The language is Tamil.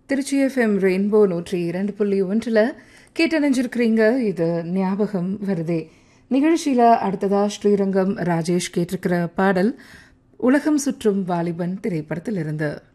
Trichy FM rainbow 102.1 கேட்டணிஞ்சிருக்கிறீங்க. இது ஞாபகம் வருதே நிகழ்ச்சியில் அடுத்ததா ஸ்ரீரங்கம் ராஜேஷ் கேட்டிருக்கிற பாடல் உலகம் சுற்றும் வாலிபன் திரைப்படத்தில் இருந்து.